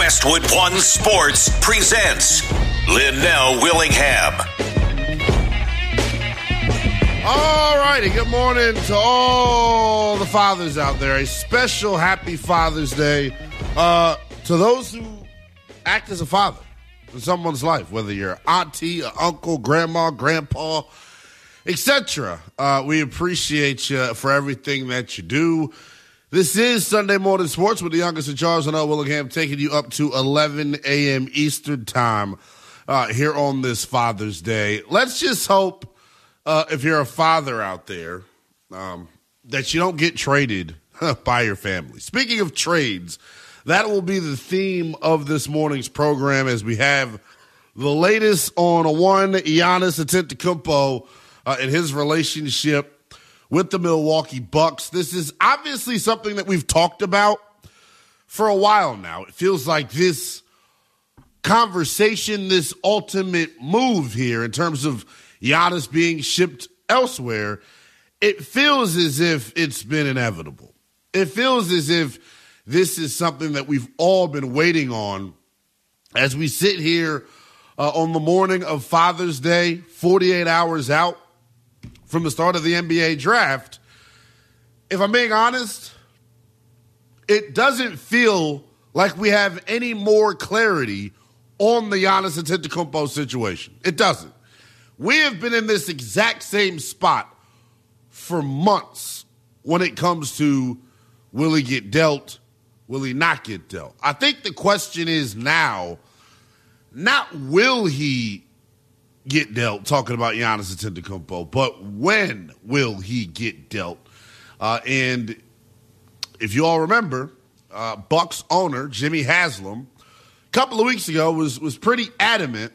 Westwood One Sports presents Linnell Willingham. All righty, good morning to all the fathers out there. A special happy Father's Day to those who act as a father in someone's life, whether you're auntie, or uncle, grandma, grandpa, etc. We appreciate you for everything that you do. This is Sunday Morning Sports with the youngest of Charles and Linnell Willingham, taking you up to 11 a.m. Eastern time here on this Father's Day. Let's just hope, if you're a father out there, that you don't get traded by your family. Speaking of trades, that will be the theme of this morning's program as we have the latest on Giannis Antetokounmpo and his relationship with the Milwaukee Bucks. This is obviously something that we've talked about for a while now. It feels like this conversation, this ultimate move here in terms of Giannis being shipped elsewhere, it feels as if it's been inevitable. It feels as if this is something that we've all been waiting on as we sit here on the morning of Father's Day, 48 hours out from the start of the NBA draft. If I'm being honest, it doesn't feel like we have any more clarity on the Giannis Antetokounmpo situation. It doesn't. We have been in this exact same spot for months when it comes to will he get dealt, will he not get dealt. I think the question is now, not will he get dealt, talking about Giannis Antetokounmpo, but when will he get dealt? And if you all remember, Bucks owner Jimmy Haslam a couple of weeks ago was pretty adamant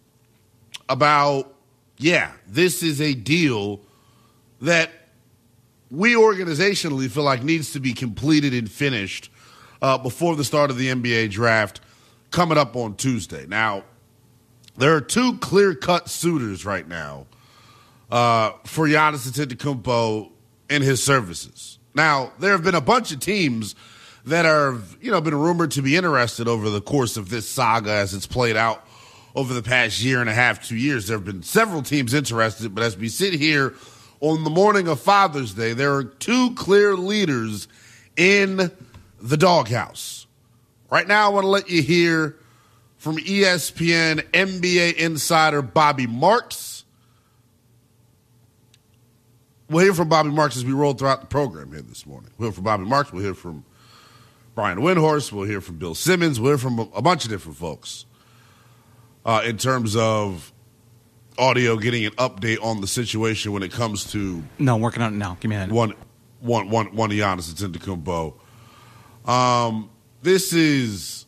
about, this is a deal that we organizationally feel like needs to be completed and finished before the start of the NBA draft coming up on Tuesday. Now, there are two clear-cut suitors right now for Giannis Antetokounmpo and his services. Now, there have been a bunch of teams that have, been rumored to be interested over the course of this saga as it's played out over the past year and a half, 2 years. There have been several teams interested, but as we sit here on the morning of Father's Day, there are two clear leaders in the doghouse. Right now, I want to let you hear from ESPN NBA insider Bobby Marks. We'll hear from Bobby Marks as we roll throughout the program here this morning. We'll hear from Bobby Marks. We'll hear from Brian Windhorst. We'll hear from Bill Simmons. We'll hear from a bunch of different folks in terms of audio, getting an update on the situation when it comes to. No, I'm working on it now. Give me a minute. One Giannis Antetokounmpo. This is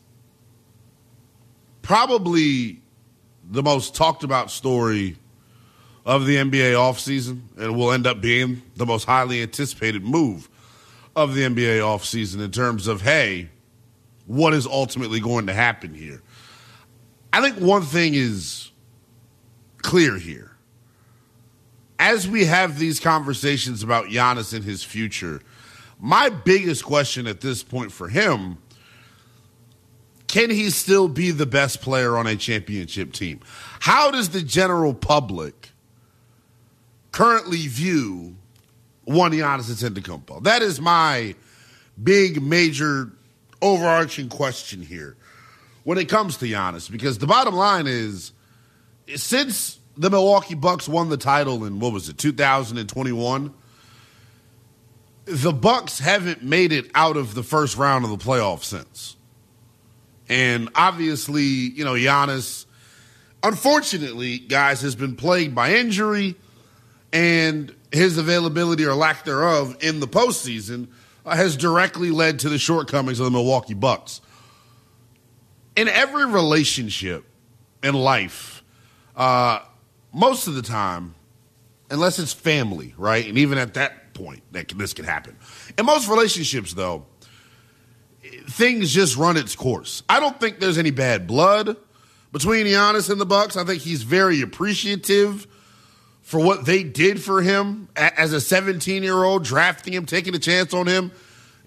probably the most talked about story of the NBA offseason, and will end up being the most highly anticipated move of the NBA offseason in terms of, what is ultimately going to happen here? I think one thing is clear here. As we have these conversations about Giannis and his future, my biggest question at this point for him, can he still be the best player on a championship team? How does the general public currently view Giannis Antetokounmpo? That is my big, major, overarching question here when it comes to Giannis, because the bottom line is, since the Milwaukee Bucks won the title in, 2021, the Bucks haven't made it out of the first round of the playoffs since. And obviously, Giannis, unfortunately, guys, has been plagued by injury, and his availability or lack thereof in the postseason has directly led to the shortcomings of the Milwaukee Bucks. In every relationship in life, most of the time, unless it's family, right? And even at that point, this can happen. In most relationships, though, things just run its course. I don't think there's any bad blood between Giannis and the Bucks. I think he's very appreciative for what they did for him as a 17-year-old, drafting him, taking a chance on him.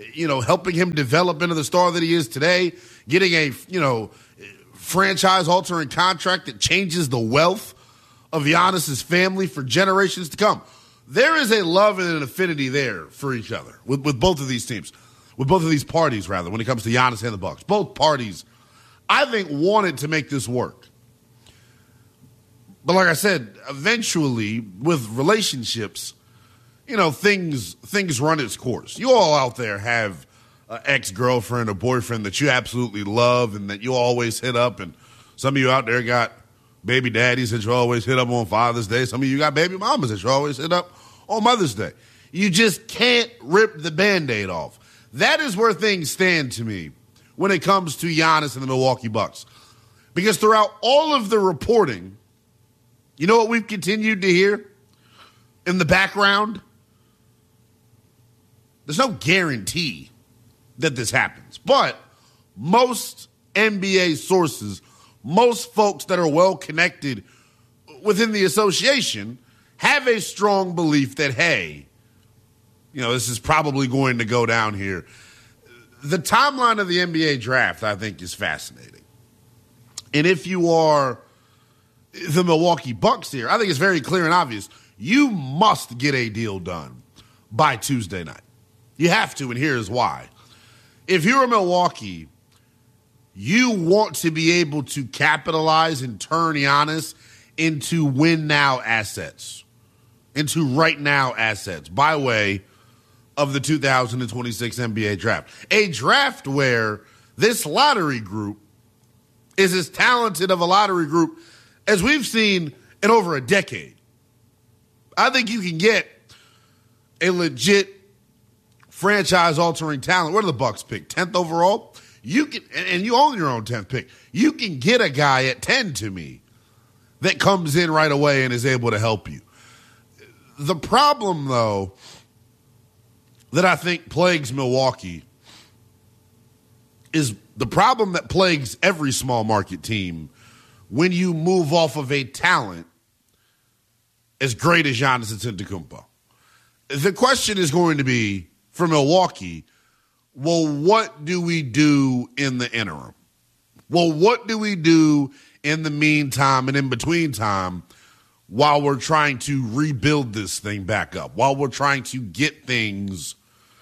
helping him develop into the star that he is today, getting a, franchise-altering contract that changes the wealth of Giannis's family for generations to come. There is a love and an affinity there for each other with both of these teams, with both of these parties, rather, when it comes to Giannis and the Bucks. Both parties, I think, wanted to make this work. But like I said, eventually, with relationships, things run its course. You all out there have an ex-girlfriend or boyfriend that you absolutely love and that you always hit up. And some of you out there got baby daddies that you always hit up on Father's Day. Some of you got baby mamas that you always hit up on Mother's Day. You just can't rip the Band-Aid off. That is where things stand to me when it comes to Giannis and the Milwaukee Bucks. Because throughout all of the reporting, you know what we've continued to hear in the background? There's no guarantee that this happens. But most NBA sources, most folks that are well connected within the association have a strong belief that, hey, this is probably going to go down here. The timeline of the NBA draft, I think, is fascinating. And if you are the Milwaukee Bucks here, I think it's very clear and obvious. You must get a deal done by Tuesday night. You have to, and here's why. If you're Milwaukee, you want to be able to capitalize and turn Giannis into win-now assets, into right-now assets, by way of the 2026 NBA draft. A draft where this lottery group is as talented of a lottery group as we've seen in over a decade. I think you can get a legit franchise-altering talent. Where do the Bucks pick? 10th overall? You can, and you own your own 10th pick. You can get a guy at 10 to me that comes in right away and is able to help you. The problem, though, that I think plagues Milwaukee is the problem that plagues every small market team when you move off of a talent as great as Giannis Antetokounmpo. The question is going to be, for Milwaukee, well, what do we do in the interim? Well, what do we do in the meantime and in between time while we're trying to rebuild this thing back up, while we're trying to get things,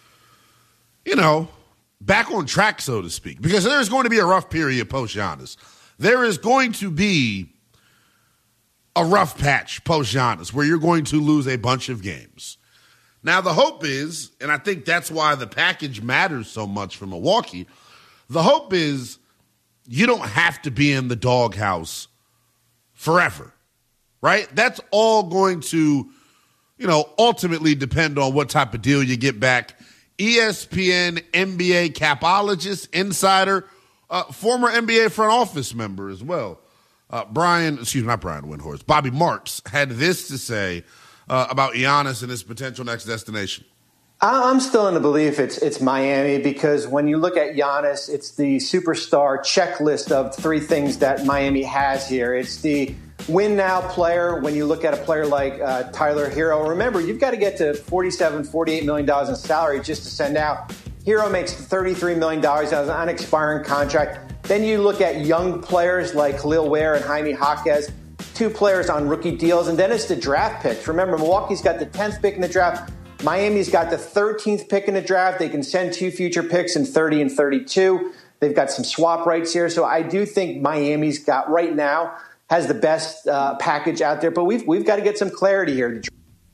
back on track, so to speak? Because there's going to be a rough period post-Giannis. There is going to be a rough patch post-Giannis where you're going to lose a bunch of games. Now, the hope is, and I think that's why the package matters so much for Milwaukee, the hope is you don't have to be in the doghouse forever, right? That's all going to, ultimately depend on what type of deal you get back. ESPN NBA capologist, insider, former NBA front office member as well. Bobby Marks had this to say about Giannis and his potential next destination. I'm still in the belief it's Miami, because when you look at Giannis, it's the superstar checklist of three things that Miami has here. It's the win-now player. When you look at a player like Tyler Hero, remember, you've got to get to $47, $48 million in salary just to send out. Hero makes $33 million as an unexpiring contract. Then you look at young players like Khalil Ware and Jaime Jaquez, two players on rookie deals, and then it's the draft picks. Remember, Milwaukee's got the 10th pick in the draft. Miami's got the 13th pick in the draft. They can send two future picks in 30 and 32. They've got some swap rights here. So I do think Miami's got, right now, has the best package out there. But we've got to get some clarity here.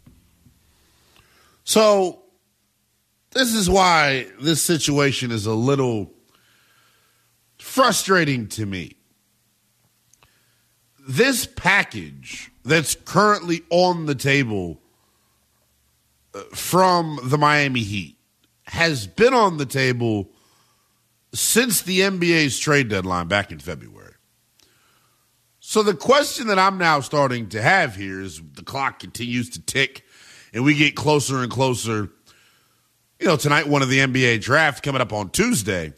So this is why this situation is a little frustrating to me. This package that's currently on the table from the Miami Heat has been on the table since the NBA's trade deadline back in February. So the question that I'm now starting to have here is the clock continues to tick and we get closer and closer. Tonight, one of the NBA draft coming up on Tuesday.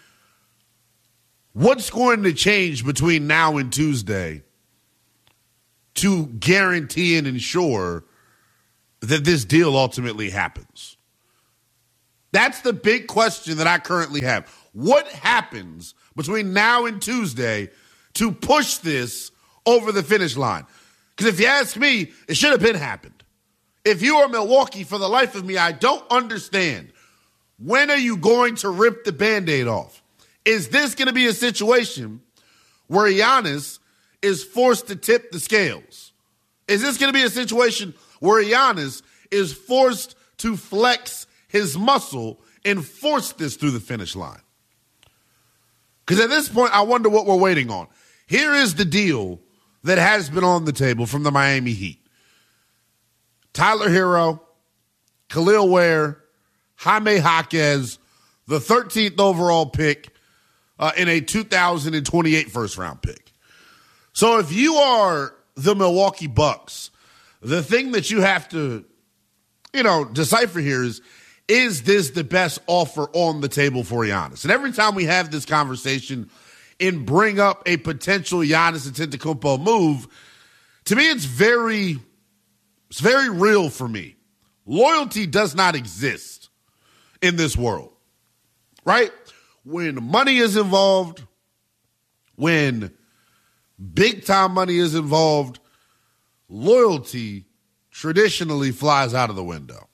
What's going to change between now and Tuesday to guarantee and ensure that this deal ultimately happens? That's the big question that I currently have. What happens between now and Tuesday to push this over the finish line? Because if you ask me, it should have been happened. If you are Milwaukee, for the life of me, I don't understand. When are you going to rip the Band-Aid off? Is this going to be a situation where Giannis is forced to tip the scales? Is this going to be a situation where Giannis is forced to flex his muscle and force this through the finish line? Because at this point, I wonder what we're waiting on. Here is the deal that has been on the table from the Miami Heat. Tyler Hero, Khalil Ware, Jaime Jaquez, the 13th overall pick in a 2028 first-round pick. So if you are the Milwaukee Bucks, the thing that you have to, decipher here is this the best offer on the table for Giannis? And every time we have this conversation and bring up a potential Giannis Antetokounmpo move, to me it's very real for me. Loyalty does not exist in this world, right? When money is involved, when big-time money is involved, loyalty traditionally flies out of the window.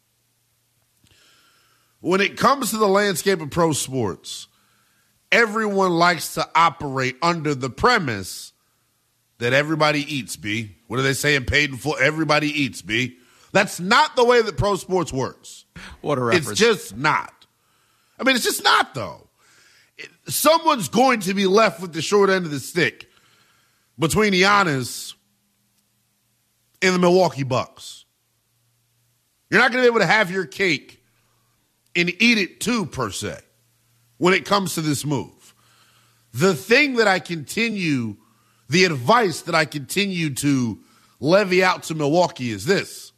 When it comes to the landscape of pro sports, everyone likes to operate under the premise that everybody eats, B. What do they say in Paid in Full? Everybody eats, B. That's not the way that pro sports works. What a reference. It's just not. I mean, it's just not, though. Someone's going to be left with the short end of the stick between Giannis and the Milwaukee Bucks. You're not going to be able to have your cake and eat it too, per se, when it comes to this move. The advice that I continue to levy out to Milwaukee is this.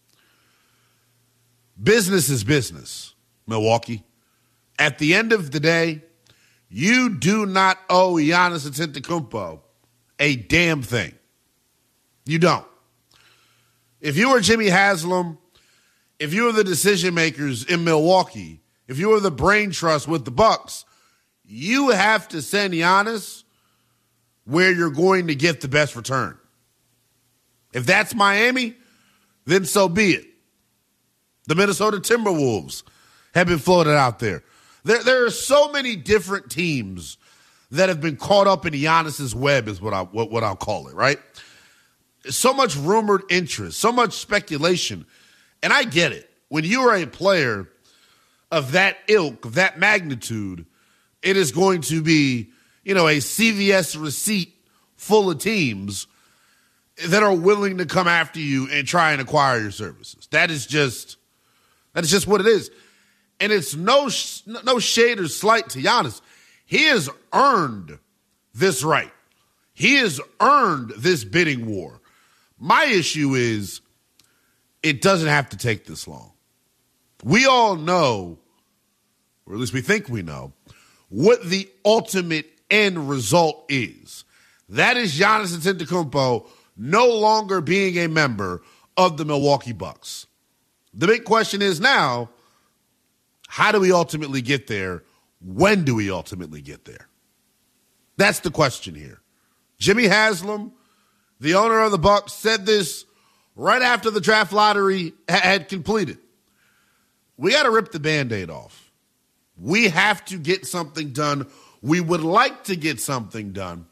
Business is business, Milwaukee. At the end of the day, you do not owe Giannis Antetokounmpo a damn thing. You don't. If you were Jimmy Haslam, if you were the decision makers in Milwaukee, if you were the brain trust with the Bucks, you have to send Giannis where you're going to get the best return. If that's Miami, then so be it. The Minnesota Timberwolves have been floated out there. There are so many different teams that have been caught up in Giannis's web is what I'll call it, right? So much rumored interest, so much speculation. And I get it. When you are a player of that ilk, of that magnitude, it is going to be, a CVS receipt full of teams that are willing to come after you and try and acquire your services. That is just what it is. And it's no shade or slight to Giannis. He has earned this right. He has earned this bidding war. My issue is it doesn't have to take this long. We all know, or at least we think we know, what the ultimate end result is. That is Giannis Antetokounmpo no longer being a member of the Milwaukee Bucks. The big question is now, how do we ultimately get there? When do we ultimately get there? That's the question here. Jimmy Haslam, the owner of the Bucks, said this right after the draft lottery had completed. We got to rip the Band-Aid off. We have to get something done. We would like to get something done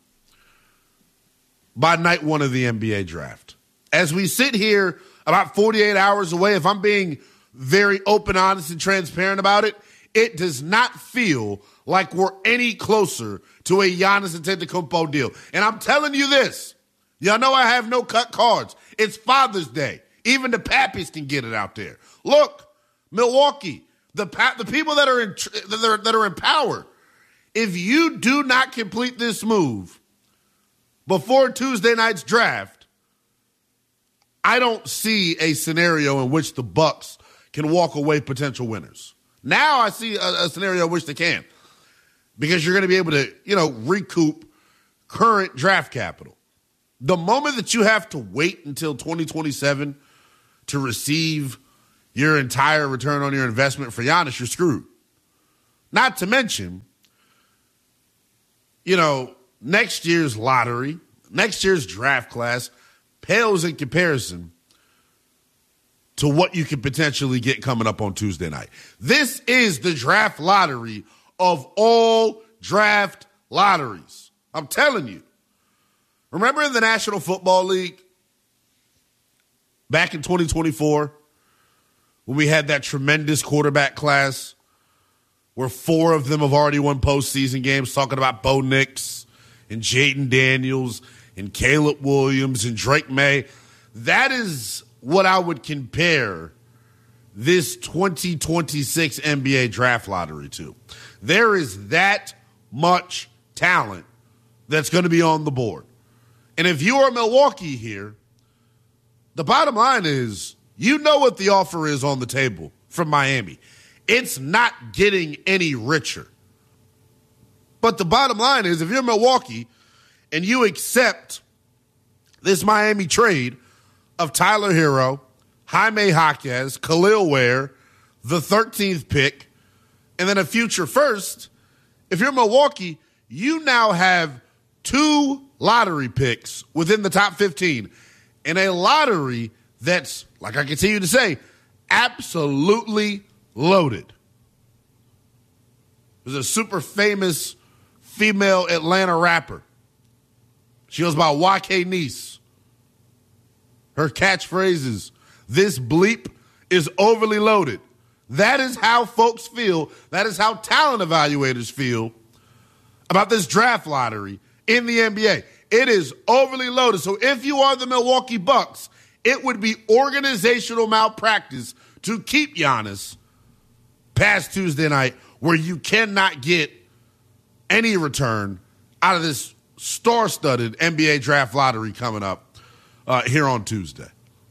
by night one of the NBA draft. As we sit here about 48 hours away, if I'm being very open, honest, and transparent about it, it does not feel like we're any closer to a Giannis Antetokounmpo deal. And I'm telling you this, y'all know I have no cut cards. It's Father's Day. Even the pappies can get it out there. Look, Milwaukee, the people that are in power, if you do not complete this move before Tuesday night's draft, I don't see a scenario in which the Bucks can walk away potential winners. Now I see a scenario in which they can, because you're going to be able to, recoup current draft capital. The moment that you have to wait until 2027 to receive your entire return on your investment for Giannis, you're screwed. Not to mention, next year's lottery, next year's draft class pales in comparison to what you could potentially get coming up on Tuesday night. This is the draft lottery of all draft lotteries. I'm telling you. Remember in the National Football League back in 2024 when we had that tremendous quarterback class where 4 of them have already won postseason games, talking about Bo Nix and Jaden Daniels and Caleb Williams and Drake May. That is what I would compare this 2026 NBA draft lottery to. There is that much talent that's going to be on the board. And if you are Milwaukee here, the bottom line is you know what the offer is on the table from Miami. It's not getting any richer. But the bottom line is if you're Milwaukee and you accept this Miami trade of Tyler Hero, Jaime Jaquez, Khalil Ware, the 13th pick, and then a future first, if you're Milwaukee, you now have 2 lottery picks within the top 15 in a lottery that's, like I continue to say, absolutely loaded. There's a super famous female Atlanta rapper. She goes by YK Nice. Her catchphrase is, "This bleep is overly loaded." That is how folks feel. That is how talent evaluators feel about this draft lottery in the NBA. It is overly loaded. So if you are the Milwaukee Bucks, it would be organizational malpractice to keep Giannis past Tuesday night where you cannot get any return out of this star-studded NBA draft lottery coming up here on Tuesday.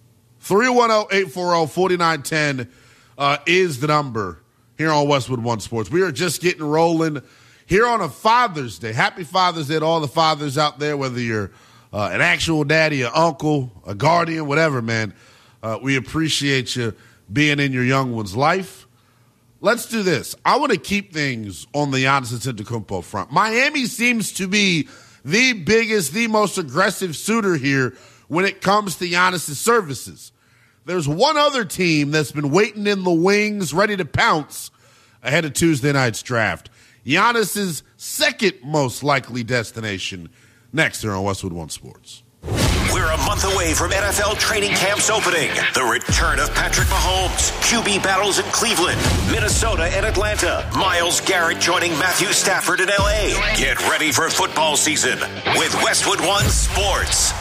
310-840-4910 is the number here on Westwood One Sports. We are just getting rolling here on a Father's Day. Happy Father's Day to all the fathers out there, whether you're an actual daddy, an uncle, a guardian, whatever, man. We appreciate you being in your young one's life. Let's do this. I want to keep things on the Giannis Antetokounmpo front. Miami seems to be the biggest, the most aggressive suitor here when it comes to Giannis' services. There's one other team that's been waiting in the wings, ready to pounce ahead of Tuesday night's draft. Giannis' second most likely destination next here on Westwood One Sports. We're a month away from NFL training camps opening. The return of Patrick Mahomes, QB battles in Cleveland, Minnesota, and Atlanta. Myles Garrett joining Matthew Stafford in LA. Get ready for football season with Westwood One Sports.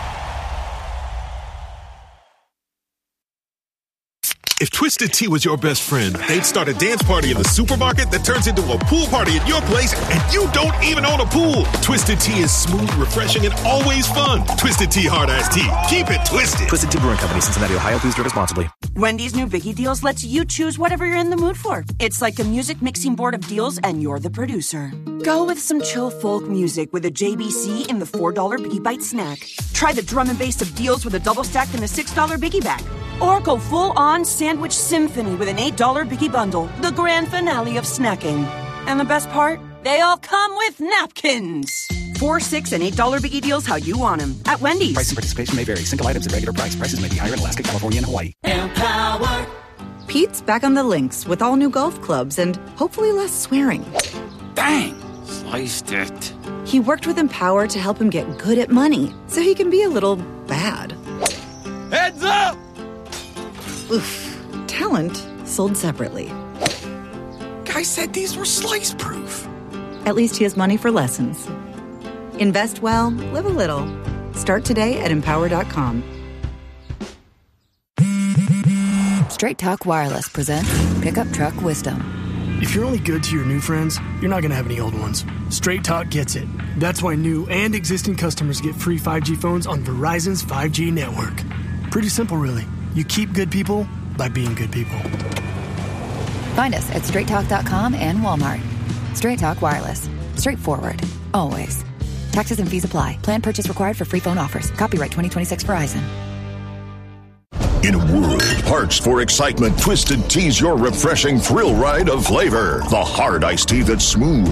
If Twisted Tea was your best friend, they'd start a dance party in the supermarket that turns into a pool party at your place, and you don't even own a pool. Twisted Tea is smooth, refreshing, and always fun. Twisted Tea Hard Iced Tea. Keep it twisted. Twisted Tea Brewing Company, Cincinnati, Ohio. Please drink responsibly. Wendy's new Biggie Deals lets you choose whatever you're in the mood for. It's like a music mixing board of deals, and you're the producer. Go with some chill folk music with a JBC in the $4 Biggie Bite snack. Try the drum and bass of deals with a double stack in the $6 Biggie Bag. Or go full-on sandwich symphony with an $8 Biggie Bundle, the grand finale of snacking. And the best part? They all come with napkins. $4, $6, and $8 Biggie Deals how you want them at Wendy's. Price and participation may vary. Single items at regular price. Prices may be higher in Alaska, California, and Hawaii. Empower. Pete's back on the links with all new golf clubs and hopefully less swearing. Dang, sliced it. He worked with Empower to help him get good at money so he can be a little bad. Heads up! Oof. Talent sold separately. Guy said these were slice proof. At least he has money for lessons. Invest well, live a little. Start today at Empower.com. Straight Talk Wireless presents Pickup Truck Wisdom. If you're only good to your new friends, you're not going to have any old ones. Straight Talk gets it. That's why new and existing customers get free 5G phones on Verizon's 5G network. Pretty simple, really. You keep good people by being good people. Find us at straighttalk.com and Walmart. Straight Talk Wireless. Straightforward. Always. Taxes and fees apply. Plan purchase required for free phone offers. Copyright 2026 Verizon. In a world parched for excitement, Twisted Tea's your refreshing thrill ride of flavor. The hard iced tea that's smooth